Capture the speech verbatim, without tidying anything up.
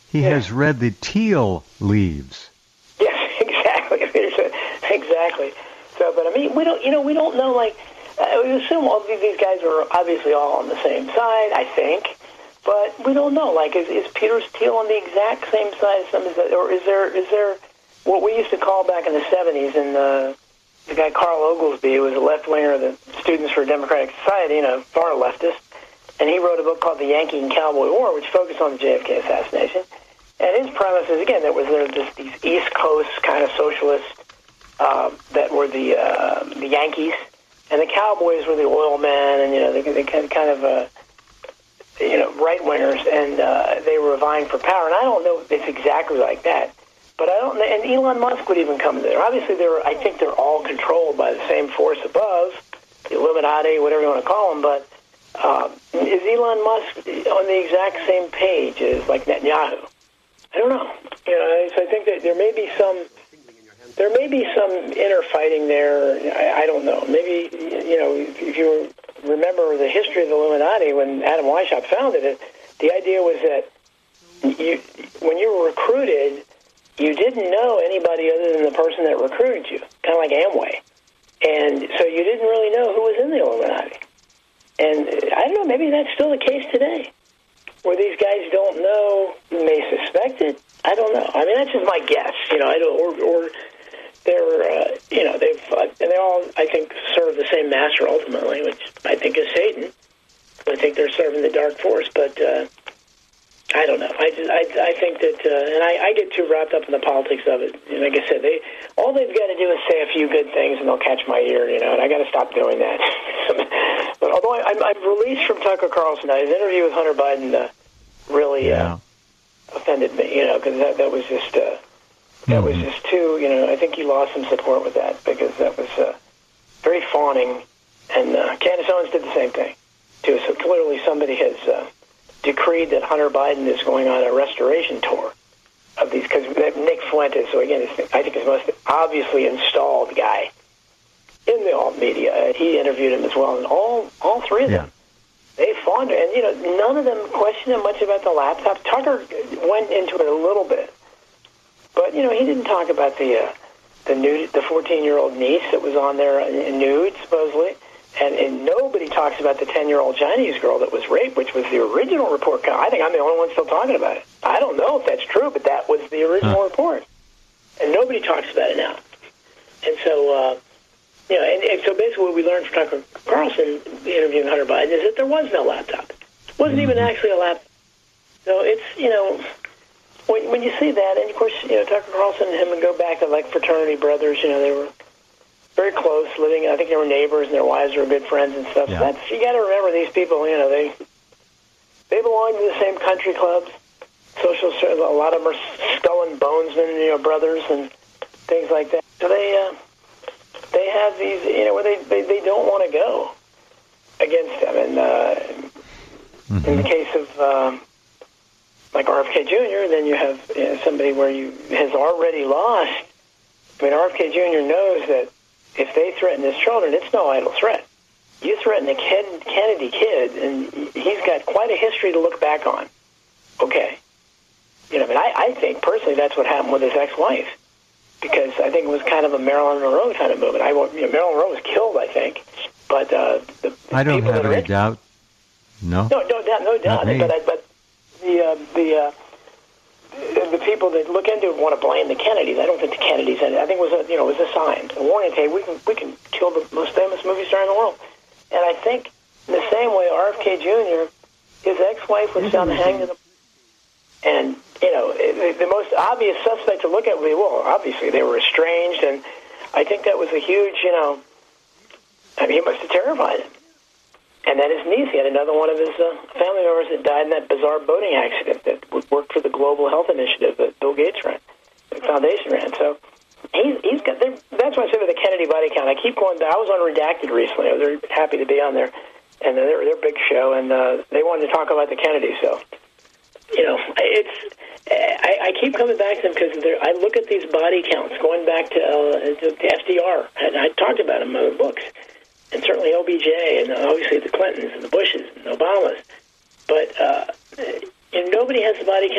he yeah. has read the teal leaves. Yes, exactly. Exactly. So, but I mean, we don't, you know, we don't know, like, uh, we assume all these, these guys are obviously all on the same side, I think, but we don't know. Like, is, is Peter Thiel on the exact same side as some, is that, or is there, is there what we used to call back in the seventies, and uh, the guy Carl Oglesby, who was a left-winger of the Students for a Democratic Society, you know, far leftist, and he wrote a book called The Yankee and Cowboy War, which focused on the J F K assassination. And his premise is, again, that was there this, these East Coast kind of socialists uh, that were the uh, the Yankees, and the Cowboys were the oil men, and, you know, they, they kind of, uh, you know, right-wingers, and uh, they were vying for power. And I don't know if it's exactly like that, but I don't, and Elon Musk would even come in there. Obviously, they're, I think they're all controlled by the same force above, the Illuminati, whatever you want to call them, but uh, is Elon Musk on the exact same page as, like, Netanyahu? I don't know. You know, so I think that there may be some, there may be some inner fighting there. I, I don't know. Maybe, you know, if you remember the history of the Illuminati, when Adam Weishaupt founded it, the idea was that you, when you were recruited, you didn't know anybody other than the person that recruited you, kind of like Amway. And so you didn't really know who was in the Illuminati. And I don't know, maybe that's still the case today, where these guys don't know, may suspect it. I don't know. I mean, that's just my guess. You know, I don't, or, or they're, uh, you know, they've, uh, and they all, I think, serve the same master ultimately, which I think is Satan. I think they're serving the dark force, but uh, I don't know. I, just, I, I think that, uh, and I, I get too wrapped up in the politics of it. And like I said, they all they've got to do is say a few good things, and they'll catch my ear. You know, and I got to stop doing that. But although I, I'm, I'm released from Tucker Carlson, his interview with Hunter Biden uh, really yeah. uh, offended me. You know, because that that was just uh, that mm-hmm. was just too. You know, I think he lost some support with that, because that was uh, very fawning. And uh, Candace Owens did the same thing too. So clearly, somebody has uh, decreed that Hunter Biden is going on a restoration tour of these, because Nick Fuentes, so again, I think is the most obviously installed guy in the alt media. He interviewed him as well, and all all three of them, yeah. they fawned, and you know, none of them questioned him much about the laptop. Tucker went into it a little bit, but you know, he didn't talk about the uh, the nude, the fourteen-year-old niece that was on there nude supposedly, and, and nobody talks about the ten-year-old Chinese girl that was raped, which was the original report. I think I'm the only one still talking about it. I don't know if that's true, but that was the original huh. report, and nobody talks about it now. And so. Uh, You know, and, and so basically what we learned from Tucker Carlson interviewing Hunter Biden is that there was no laptop. It wasn't even actually a laptop. So it's, you know, when, when you see that, and of course, you know, Tucker Carlson and him would go back to like fraternity brothers, you know, they were very close, living, I think they were neighbors, and their wives were good friends and stuff. Yeah. So that's, you got to remember these people, you know, they they belong to the same country clubs. Social, a lot of them are Skull and Bonesmen, you know, brothers and things like that. So they, uh, They have these, you know, where they, they, they don't want to go against them. And uh, mm-hmm. in the case of, um, like R F K Junior, then you have you know, somebody where you has already lost. I mean, R F K Junior knows that if they threaten his children, it's no idle threat. You threaten a kid, Kennedy kid, and he's got quite a history to look back on. Okay. You know, I mean, I, I think, personally, that's what happened with his ex-wife. Because I think it was kind of a Marilyn Monroe kind of movement. I, you know, Marilyn Monroe was killed, I think, but uh, the, the I don't people have that any are doubt. No, no, no doubt, no doubt. But I, but the uh, the uh, the people that look into it want to blame the Kennedys. I don't think the Kennedys. I think it was a you know it was a sign, a warning. Hey, we can we can kill the most famous movie star in the world. And I think in the same way, R F K Junior, his ex-wife was found hanged in the and. You know, the most obvious suspect to look at would be, well, obviously they were estranged, and I think that was a huge, you know, I mean, he must have terrified him. And then his niece, he had another one of his uh, family members that died in that bizarre boating accident that worked for the Global Health Initiative that Bill Gates ran, the foundation ran. So he's, he's got, that's why I said with the Kennedy body count, I keep going back. I was on Redacted recently. I was very happy to be on there, and they're, they're a big show, and uh, they wanted to talk about the Kennedys, so. You know, it's. I, I keep coming back to them because I look at these body counts going back to, uh, to F D R, and I talked about them in my books, and certainly O B J, and obviously the Clintons and the Bushes and the Obamas. But uh, and nobody has the body count